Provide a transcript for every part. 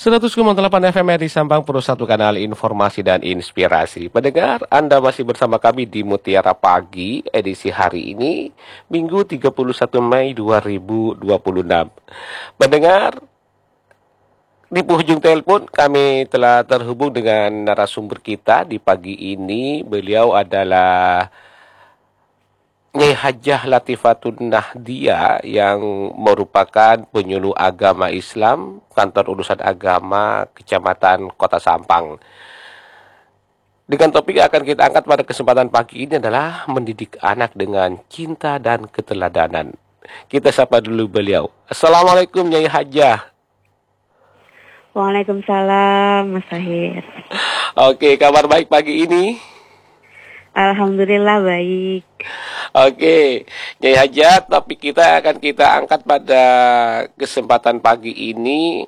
100,8 FM di Sampang Pro, satu kanal informasi dan inspirasi. Pendengar, Anda masih bersama kami di Mutiara Pagi, edisi hari ini, Minggu 31 Mei 2026. Pendengar, di ujung telepon kami telah terhubung dengan narasumber kita di pagi ini. Beliau adalah Nyai Hajah Latifatun Nahdia yang merupakan penyuluh agama Islam Kantor Urusan Agama Kecamatan Kota Sampang. Dengan topik yang akan kita angkat pada kesempatan pagi ini adalah mendidik anak dengan cinta dan keteladanan. Kita sapa dulu beliau. Assalamualaikum Nyai Hajah. Waalaikumsalam Mas Sahir. Oke, kabar baik pagi ini? Alhamdulillah baik. Oke, Nyai Hajah, topik kita akan kita angkat pada kesempatan pagi ini,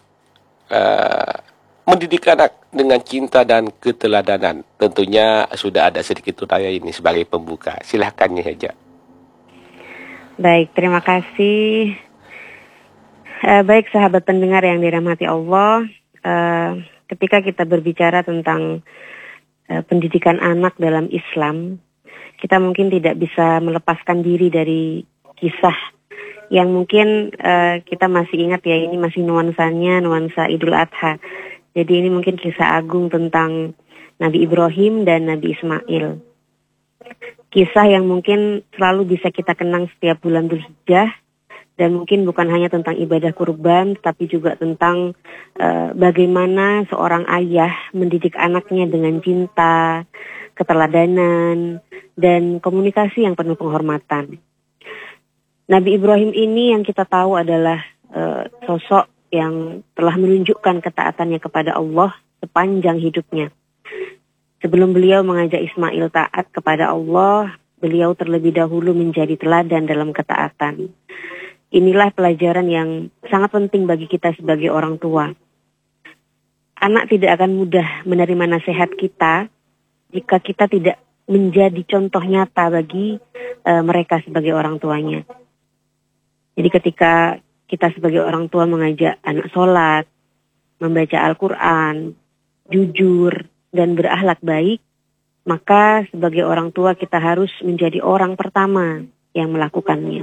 mendidik anak dengan cinta dan keteladanan. Tentunya sudah ada sedikit uraya ini sebagai pembuka. Silahkan Nyai Hajah. Baik, terima kasih. Baik sahabat pendengar yang dirahmati Allah, ketika kita berbicara tentang pendidikan anak dalam Islam, kita mungkin tidak bisa melepaskan diri dari kisah yang mungkin kita masih ingat ya, ini masih nuansanya, nuansa Idul Adha. Jadi ini mungkin kisah agung tentang Nabi Ibrahim dan Nabi Ismail. Kisah yang mungkin selalu bisa kita kenang setiap bulan Dzulhijjah, dan mungkin bukan hanya tentang ibadah kurban, tapi juga tentang bagaimana seorang ayah mendidik anaknya dengan cinta, keteladanan, dan komunikasi yang penuh penghormatan. Nabi Ibrahim ini yang kita tahu adalah sosok yang telah menunjukkan ketaatannya kepada Allah sepanjang hidupnya. Sebelum beliau mengajak Ismail taat kepada Allah, beliau terlebih dahulu menjadi teladan dalam ketaatan. Inilah pelajaran yang sangat penting bagi kita sebagai orang tua. Anak tidak akan mudah menerima nasihat kita jika kita tidak menjadi contoh nyata bagi mereka sebagai orang tuanya. Jadi ketika kita sebagai orang tua mengajak anak sholat, membaca Al-Quran, jujur, dan berakhlak baik, maka sebagai orang tua kita harus menjadi orang pertama yang melakukannya.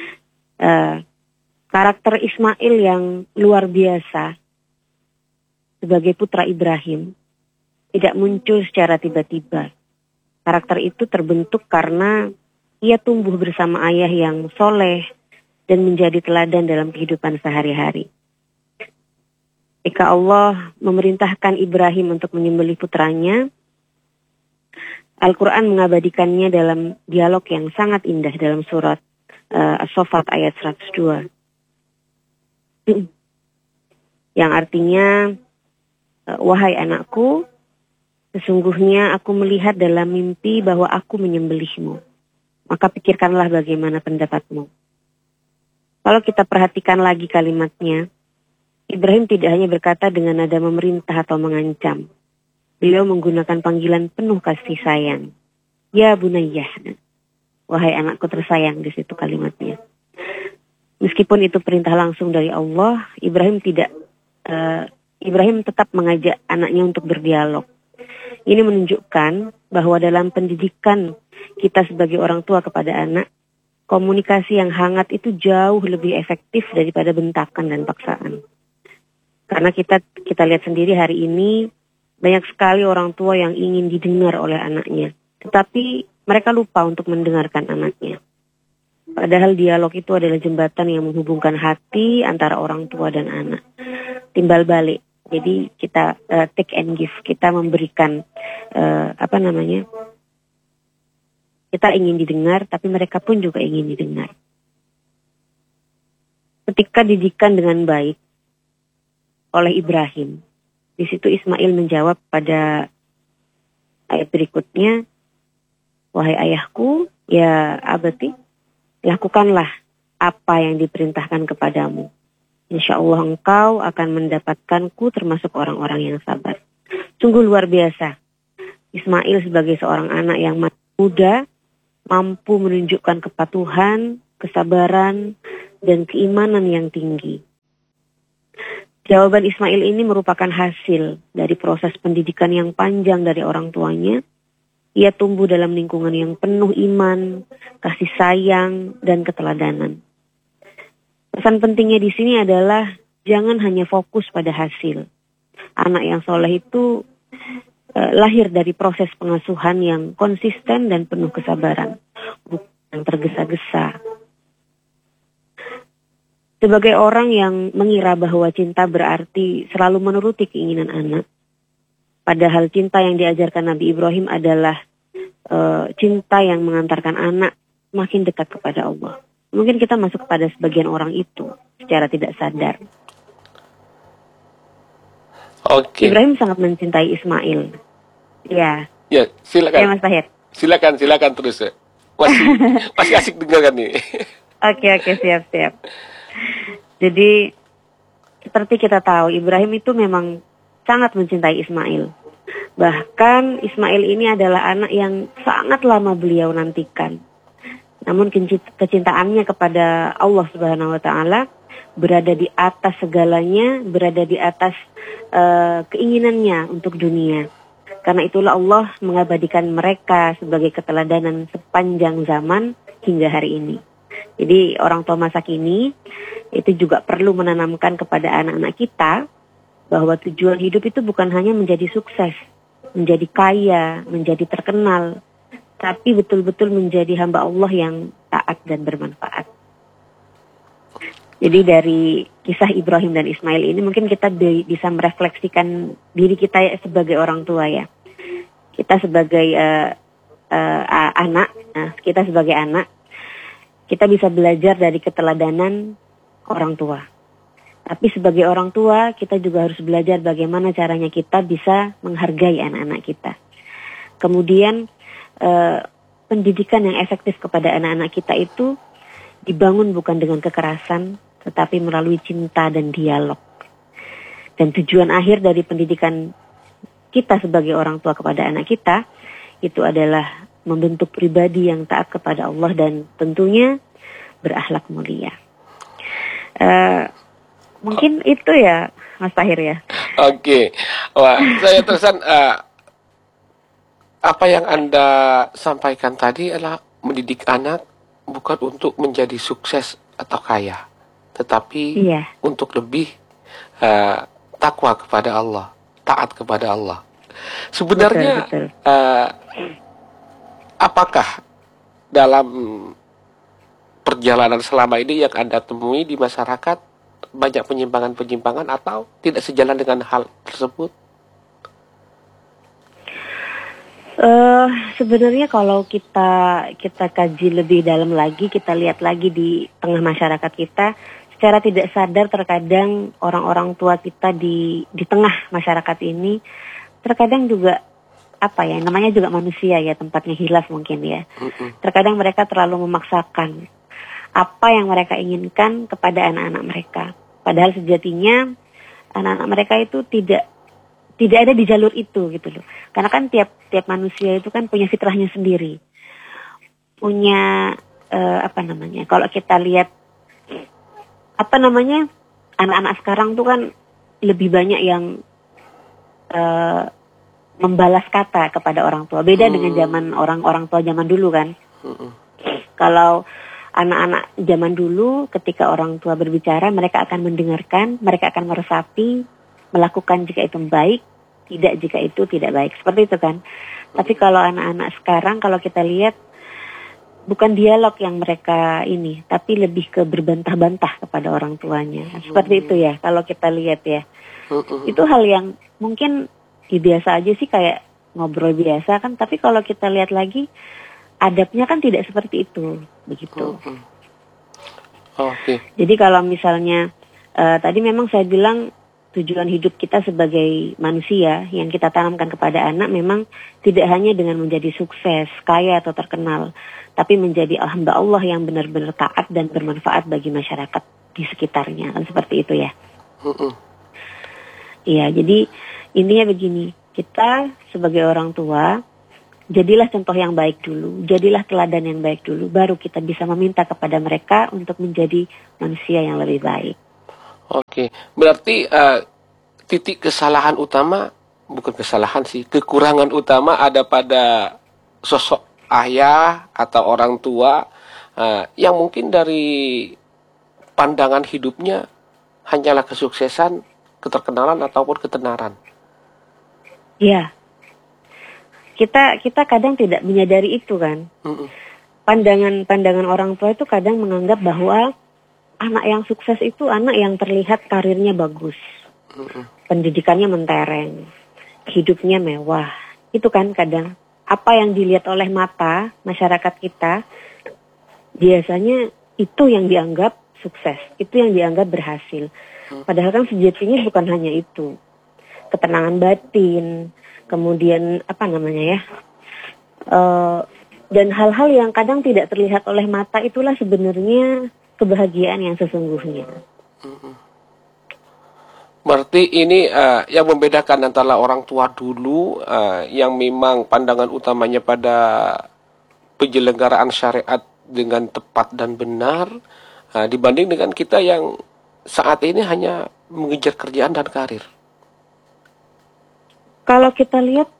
Karakter Ismail yang luar biasa sebagai putra Ibrahim tidak muncul secara tiba-tiba. Karakter itu terbentuk karena ia tumbuh bersama ayah yang soleh dan menjadi teladan dalam kehidupan sehari-hari. Ketika Allah memerintahkan Ibrahim untuk menyembelih putranya, Al-Quran mengabadikannya dalam dialog yang sangat indah dalam surat As-Saffat ayat 102. Yang artinya, wahai anakku, sesungguhnya aku melihat dalam mimpi bahwa aku menyembelihmu. Maka pikirkanlah bagaimana pendapatmu. Kalau kita perhatikan lagi kalimatnya, Ibrahim tidak hanya berkata dengan nada memerintah atau mengancam. Beliau menggunakan panggilan penuh kasih sayang. Ya bunayyah. Wahai anakku tersayang, di situ kalimatnya. Meskipun itu perintah langsung dari Allah, Ibrahim tetap mengajak anaknya untuk berdialog. Ini menunjukkan bahwa dalam pendidikan kita sebagai orang tua kepada anak, komunikasi yang hangat itu jauh lebih efektif daripada bentakan dan paksaan. Karena kita lihat sendiri hari ini, banyak sekali orang tua yang ingin didengar oleh anaknya. Tetapi mereka lupa untuk mendengarkan anaknya. Padahal dialog itu adalah jembatan yang menghubungkan hati antara orang tua dan anak. Timbal balik. Jadi kita take and give. Kita memberikan kita ingin didengar, tapi mereka pun juga ingin didengar. Ketika didikan dengan baik oleh Ibrahim, di situ Ismail menjawab pada ayat berikutnya, wahai ayahku, ya abati, lakukanlah apa yang diperintahkan kepadamu. Insya Allah engkau akan mendapatkanku termasuk orang-orang yang sabar. Sungguh luar biasa. Ismail sebagai seorang anak yang muda, mampu menunjukkan kepatuhan, kesabaran, dan keimanan yang tinggi. Jawaban Ismail ini merupakan hasil dari proses pendidikan yang panjang dari orang tuanya. Ia tumbuh dalam lingkungan yang penuh iman, kasih sayang, dan keteladanan. Pesan pentingnya di sini adalah jangan hanya fokus pada hasil. Anak yang soleh itu lahir dari proses pengasuhan yang konsisten dan penuh kesabaran, bukan yang tergesa-gesa. Sebagai orang yang mengira bahwa cinta berarti selalu menuruti keinginan anak, padahal cinta yang diajarkan Nabi Ibrahim adalah cinta yang mengantarkan anak makin dekat kepada Allah. Mungkin kita masuk kepada sebagian orang itu secara tidak sadar. Oke. Ibrahim sangat mencintai Ismail. Ya. Ya, silakan. Ya, Mas Tahir. Silakan terus. Ya. Masih asik dengarkan nih. Oke, siap. Jadi seperti kita tahu, Ibrahim itu memang sangat mencintai Ismail. Bahkan Ismail ini adalah anak yang sangat lama beliau nantikan. Namun kecintaannya kepada Allah Subhanahu wa taala berada di atas segalanya, berada di atas keinginannya untuk dunia. Karena itulah Allah mengabadikan mereka sebagai keteladanan sepanjang zaman hingga hari ini. Jadi orang tua masa kini itu juga perlu menanamkan kepada anak-anak kita bahwa tujuan hidup itu bukan hanya menjadi sukses, menjadi kaya, menjadi terkenal, tapi betul-betul menjadi hamba Allah yang taat dan bermanfaat. Jadi dari kisah Ibrahim dan Ismail ini mungkin kita bisa merefleksikan diri kita sebagai orang tua ya. Kita sebagai anak, kita bisa belajar dari keteladanan orang tua. Tapi sebagai orang tua, kita juga harus belajar bagaimana caranya kita bisa menghargai anak-anak kita. Kemudian pendidikan yang efektif kepada anak-anak kita itu dibangun bukan dengan kekerasan, tetapi melalui cinta dan dialog. Dan tujuan akhir dari pendidikan kita sebagai orang tua kepada anak kita itu adalah membentuk pribadi yang taat kepada Allah dan tentunya berakhlak mulia. Mungkin itu ya Mas Tahir ya. Oke. Wah, saya terusan apa yang Anda sampaikan tadi adalah mendidik anak bukan untuk menjadi sukses atau kaya, tetapi untuk lebih takwa kepada Allah, taat kepada Allah. Sebenarnya betul. Apakah dalam perjalanan selama ini yang Anda temui di masyarakat banyak penyimpangan-penyimpangan atau tidak sejalan dengan hal tersebut? Sebenarnya kalau kita kaji lebih dalam lagi, kita lihat lagi di tengah masyarakat kita, secara tidak sadar terkadang orang-orang tua kita di tengah masyarakat ini terkadang juga namanya juga manusia ya, tempatnya hilaf mungkin ya. Terkadang mereka terlalu memaksakan apa yang mereka inginkan kepada anak-anak mereka. Padahal sejatinya anak-anak mereka itu tidak ada di jalur itu gitu loh. Karena kan tiap manusia itu kan punya fitrahnya sendiri. Punya kalau kita lihat anak-anak sekarang tuh kan lebih banyak yang membalas kata kepada orang tua. Beda dengan zaman orang tua zaman dulu kan. Kalau anak-anak zaman dulu ketika orang tua berbicara, mereka akan mendengarkan, mereka akan meresapi, melakukan jika itu baik, tidak jika itu tidak baik. Seperti itu kan. Tapi kalau anak-anak sekarang kalau kita lihat bukan dialog yang mereka ini, tapi lebih ke berbantah-bantah kepada orang tuanya. Seperti itu ya kalau kita lihat ya. Itu hal yang mungkin biasa aja sih, kayak ngobrol biasa kan, tapi kalau kita lihat lagi adabnya kan tidak seperti itu, begitu. Jadi kalau misalnya tadi memang saya bilang tujuan hidup kita sebagai manusia yang kita tanamkan kepada anak memang tidak hanya dengan menjadi sukses, kaya atau terkenal, tapi menjadi hamba Allah yang benar-benar taat dan bermanfaat bagi masyarakat di sekitarnya, kan seperti itu ya. Iya, jadi intinya begini, kita sebagai orang tua jadilah contoh yang baik dulu, jadilah teladan yang baik dulu, baru kita bisa meminta kepada mereka untuk menjadi manusia yang lebih baik. Oke, berarti titik kesalahan utama, bukan kesalahan sih, kekurangan utama ada pada sosok ayah atau orang tua yang mungkin dari pandangan hidupnya hanyalah kesuksesan, keterkenalan ataupun ketenaran. Ya, kita kadang tidak menyadari itu kan. Mm-mm. Pandangan orang tua itu kadang menganggap bahwa anak yang sukses itu anak yang terlihat karirnya bagus, pendidikannya mentereng, hidupnya mewah. Itu kan kadang apa yang dilihat oleh mata masyarakat kita, biasanya itu yang dianggap sukses, itu yang dianggap berhasil. Padahal kan sejatinya bukan hanya itu. Ketenangan batin, kemudian apa namanya ya, dan hal-hal yang kadang tidak terlihat oleh mata itulah sebenarnya kebahagiaan yang sesungguhnya. Berarti ini yang membedakan antara orang tua dulu yang memang pandangan utamanya pada penyelenggaraan syariat dengan tepat dan benar dibanding dengan kita yang saat ini hanya mengejar kerjaan dan karir. Kalau kita lihat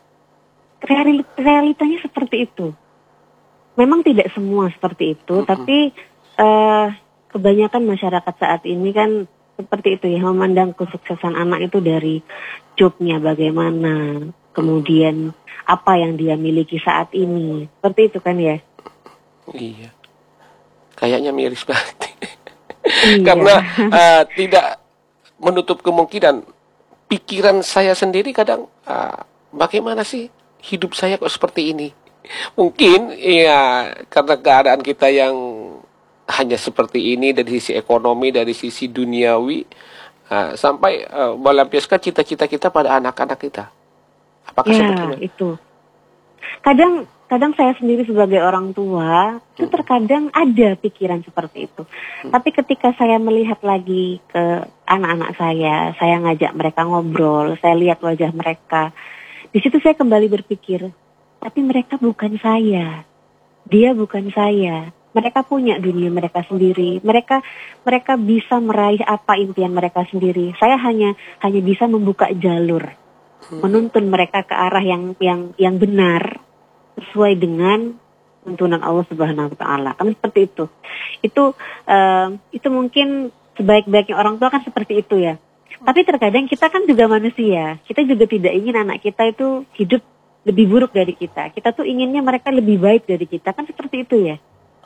realitanya seperti itu. Memang tidak semua seperti itu, tapi kebanyakan masyarakat saat ini kan seperti itu ya, memandang kesuksesan anak itu dari jobnya bagaimana, kemudian apa yang dia miliki saat ini, seperti itu kan ya. Iya, kayaknya miris banget. Iya. Karena tidak menutup kemungkinan pikiran saya sendiri kadang bagaimana sih hidup saya kok seperti ini. Mungkin ya karena keadaan kita yang hanya seperti ini dari sisi ekonomi, dari sisi duniawi, sampai melampiaskan cita-cita kita pada anak-anak kita. Apakah seperti itu? Kadang saya sendiri sebagai orang tua itu terkadang ada pikiran seperti itu. Tapi ketika saya melihat lagi ke anak-anak saya ngajak mereka ngobrol, saya lihat wajah mereka, di situ saya kembali berpikir, tapi mereka bukan saya, dia bukan saya. Mereka punya dunia mereka sendiri. Mereka bisa meraih apa impian mereka sendiri. Saya hanya bisa membuka jalur, menuntun mereka ke arah yang benar sesuai dengan tuntunan Allah Subhanahu wa taala. Kan seperti itu. Itu mungkin sebaik-baiknya orang tua kan seperti itu ya. Tapi terkadang kita kan juga manusia. Kita juga tidak ingin anak kita itu hidup lebih buruk dari kita. Kita tuh inginnya mereka lebih baik dari kita. Kan seperti itu ya.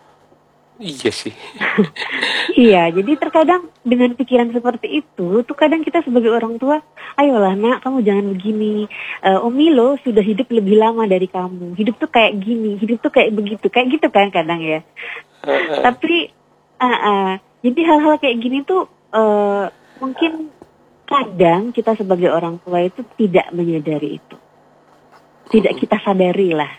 Iya sih. Iya, jadi terkadang dengan pikiran seperti itu, tuh kadang kita sebagai orang tua, ayolah nak, kamu jangan begini. Umi lo sudah hidup lebih lama dari kamu. Hidup tuh kayak gini, hidup tuh kayak begitu, kayak gitu kan kadang ya. Tapi, jadi hal-hal kayak gini tuh mungkin kadang kita sebagai orang tua itu tidak menyadari itu, tidak kita sadari lah.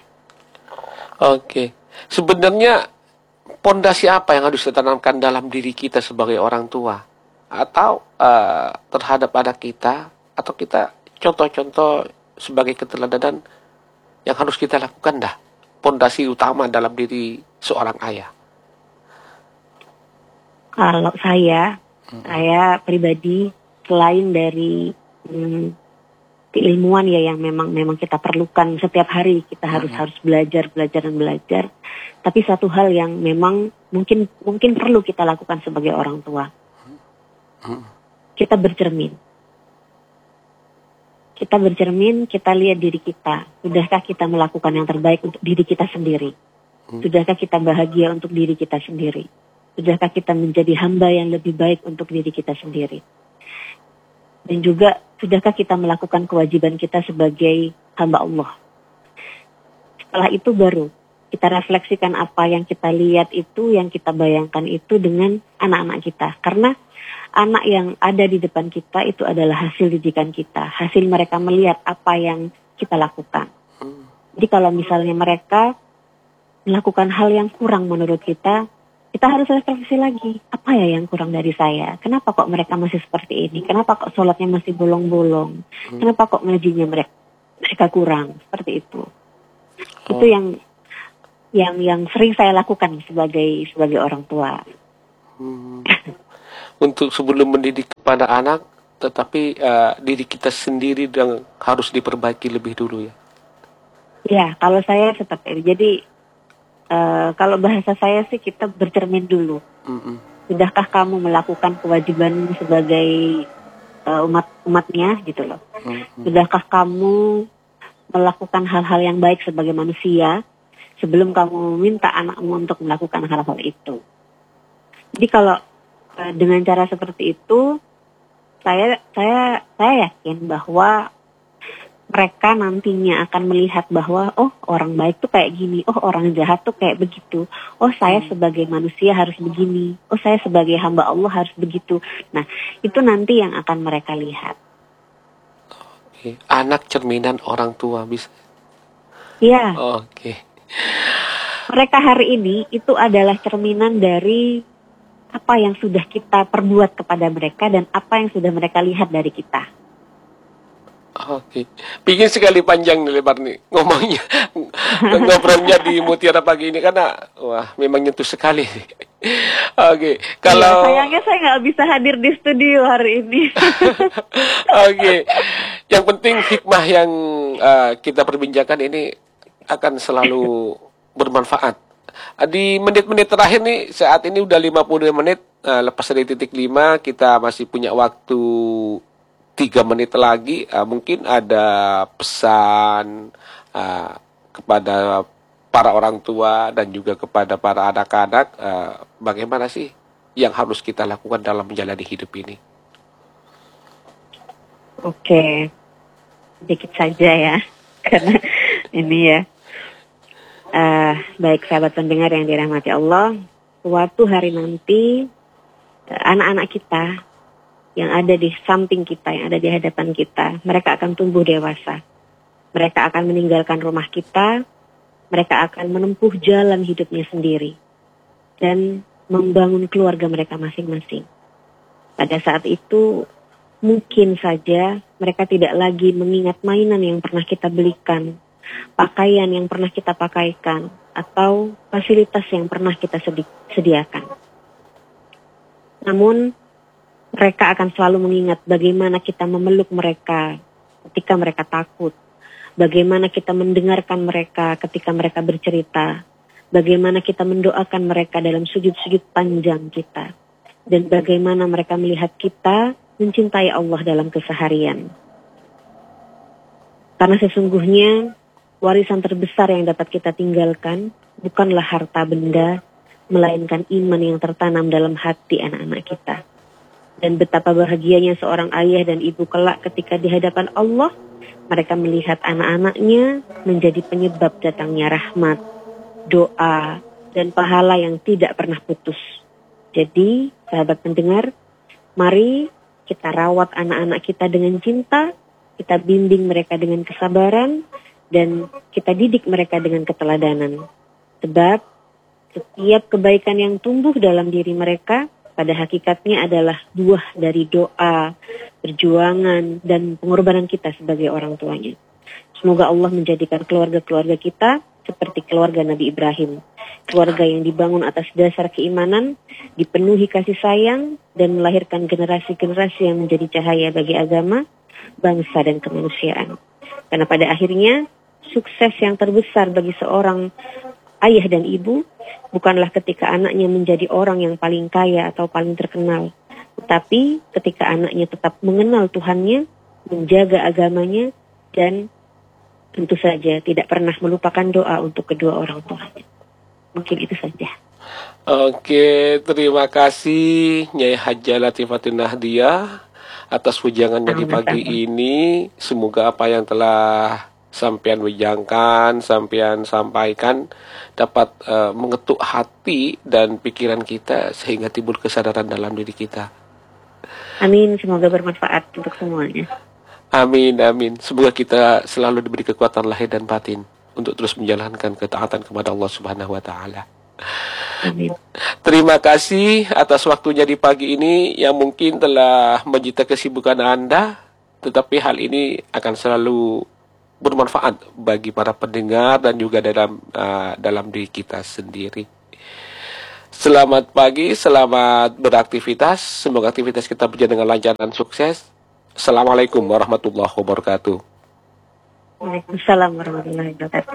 Oke, sebenarnya pondasi apa yang harus ditanamkan dalam diri kita sebagai orang tua atau terhadap anak kita, atau kita contoh-contoh sebagai keteladanan yang harus kita lakukan dah, pondasi utama dalam diri seorang ayah? Kalau saya pribadi selain dari keilmuan ya yang memang kita perlukan setiap hari, kita harus belajar dan belajar. Tapi satu hal yang memang mungkin perlu kita lakukan sebagai orang tua, kita bercermin. Kita lihat diri kita. Sudahkah kita melakukan yang terbaik untuk diri kita sendiri? Sudahkah kita bahagia untuk diri kita sendiri? Sudahkah kita menjadi hamba yang lebih baik untuk diri kita sendiri? Dan juga, sudahkah kita melakukan kewajiban kita sebagai hamba Allah? Setelah itu baru kita refleksikan apa yang kita lihat itu, yang kita bayangkan itu dengan anak-anak kita. Karena anak yang ada di depan kita itu adalah hasil didikan kita. Hasil mereka melihat apa yang kita lakukan. Jadi kalau misalnya mereka melakukan hal yang kurang menurut kita harus refleksi lagi. Apa ya yang kurang dari saya? Kenapa kok mereka masih seperti ini? Kenapa kok sholatnya masih bolong-bolong? Kenapa kok ngajinya mereka kurang? Seperti itu. Itu yang sering saya lakukan sebagai orang tua. untuk sebelum mendidik kepada anak, tetapi diri kita sendiri yang harus diperbaiki lebih dulu ya. Ya, kalau saya seperti itu. Jadi kalau bahasa saya sih kita bercermin dulu. Sudahkah kamu melakukan kewajiban sebagai umatnya gitu loh? Sudahkah kamu melakukan hal-hal yang baik sebagai manusia sebelum kamu minta anakmu untuk melakukan hal-hal itu? Jadi kalau dengan cara seperti itu, saya yakin bahwa mereka nantinya akan melihat bahwa oh orang baik tuh kayak gini, oh orang jahat tuh kayak begitu, oh saya sebagai manusia harus begini, oh saya sebagai hamba Allah harus begitu. Nah itu nanti yang akan mereka lihat. Oke. Anak cerminan orang tua bisa. Iya. Oke. Mereka hari ini itu adalah cerminan dari apa yang sudah kita perbuat kepada mereka dan apa yang sudah mereka lihat dari kita. Oke, pingin sekali panjang nih lebar nih ngomongnya, ngobrolnya di Mutiara Pagi ini karena wah memang nyentuh sekali. Oke, kalau sayangnya saya nggak bisa hadir di studio hari ini. Oke, yang penting hikmah yang kita perbincangkan ini akan selalu bermanfaat. Di menit-menit terakhir nih, saat ini udah 52 menit, lepas dari titik 5, kita masih punya waktu 3 menit lagi. Mungkin ada pesan kepada para orang tua dan juga kepada para anak-anak, bagaimana sih yang harus kita lakukan dalam menjalani hidup ini? Oke, sedikit saja ya, karena ini ya. Baik sahabat pendengar yang dirahmati Allah, suatu hari nanti anak-anak kita yang ada di samping kita, yang ada di hadapan kita, mereka akan tumbuh dewasa. Mereka akan meninggalkan rumah kita, mereka akan menempuh jalan hidupnya sendiri dan membangun keluarga mereka masing-masing. Pada saat itu mungkin saja mereka tidak lagi mengingat mainan yang pernah kita belikan, pakaian yang pernah kita pakaikan, atau fasilitas yang pernah kita sediakan. Namun mereka akan selalu mengingat bagaimana kita memeluk mereka ketika mereka takut, bagaimana kita mendengarkan mereka ketika mereka bercerita, bagaimana kita mendoakan mereka dalam sujud-sujud panjang kita, dan bagaimana mereka melihat kita mencintai Allah dalam keseharian. Karena sesungguhnya warisan terbesar yang dapat kita tinggalkan bukanlah harta benda, melainkan iman yang tertanam dalam hati anak-anak kita. Dan betapa bahagianya seorang ayah dan ibu kelak ketika di hadapan Allah, mereka melihat anak-anaknya menjadi penyebab datangnya rahmat, doa, dan pahala yang tidak pernah putus. Jadi, sahabat pendengar, mari kita rawat anak-anak kita dengan cinta, kita bimbing mereka dengan kesabaran, dan kita didik mereka dengan keteladanan. Sebab setiap kebaikan yang tumbuh dalam diri mereka pada hakikatnya adalah buah dari doa, perjuangan, dan pengorbanan kita sebagai orang tuanya. Semoga Allah menjadikan keluarga-keluarga kita seperti keluarga Nabi Ibrahim. Keluarga yang dibangun atas dasar keimanan, dipenuhi kasih sayang, dan melahirkan generasi-generasi yang menjadi cahaya bagi agama, bangsa, dan kemanusiaan. Karena pada akhirnya, sukses yang terbesar bagi seorang ayah dan ibu bukanlah ketika anaknya menjadi orang yang paling kaya atau paling terkenal, tetapi ketika anaknya tetap mengenal Tuhannya, menjaga agamanya, dan tentu saja tidak pernah melupakan doa untuk kedua orang tuanya. Mungkin itu saja. Oke, terima kasih Nyai Hajah Latifatul Nahdiyah atas wejangannya di pagi ini. Semoga apa yang telah sampean wejangkan, sampean sampaikan dapat mengetuk hati dan pikiran kita sehingga timbul kesadaran dalam diri kita. Amin, semoga bermanfaat untuk semuanya. Amin, amin. Semoga kita selalu diberi kekuatan lahir dan batin untuk terus menjalankan ketaatan kepada Allah Subhanahu wa taala. Amin. Terima kasih atas waktunya di pagi ini yang mungkin telah menyita kesibukan Anda, tetapi hal ini akan selalu bermanfaat bagi para pendengar dan juga dalam diri kita sendiri. Selamat pagi, selamat beraktivitas. Semoga aktivitas kita berjalan dengan lancar dan sukses. Assalamualaikum warahmatullahi wabarakatuh. Waalaikumsalam warahmatullahi wabarakatuh.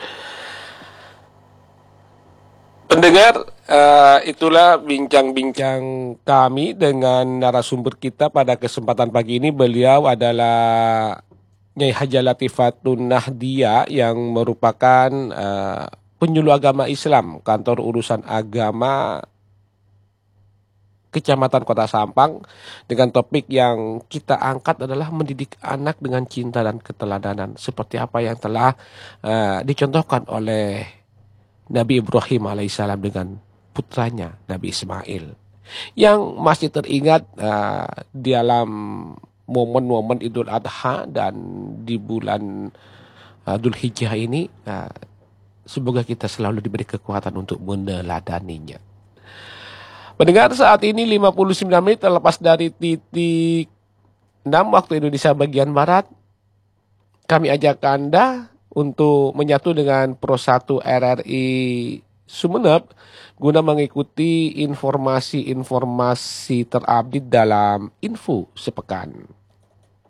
Pendengar, itulah bincang-bincang kami dengan narasumber kita pada kesempatan pagi ini. Beliau adalah Nyai Hajah Latifatun Nahdia yang merupakan penyuluh agama Islam, kantor urusan agama Kecamatan Kota Sampang, dengan topik yang kita angkat adalah mendidik anak dengan cinta dan keteladanan, seperti apa yang telah dicontohkan oleh Nabi Ibrahim alaihissalam dengan putranya Nabi Ismail, yang masih teringat dalam momen-momen Idul Adha dan di bulan Dhul Hijjah ini. Semoga kita selalu diberi kekuatan untuk meneladaninya. Pendengar, saat ini 59 menit terlepas dari titik 6 waktu Indonesia bagian Barat. Kami ajak Anda untuk menyatu dengan Pro 1 RRI Sumeneb guna mengikuti informasi-informasi terupdate dalam info sepekan.